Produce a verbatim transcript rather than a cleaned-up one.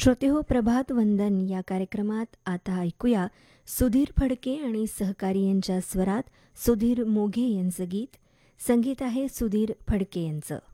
श्रोतेहो, प्रभात वंदन या कार्यक्रमात आता ऐकूया सुधीर फडके आणि सहकारी यांच्या स्वरात सुधीर मोघे यांचं गीत. संगीत आहे सुधीर फडके यांचं.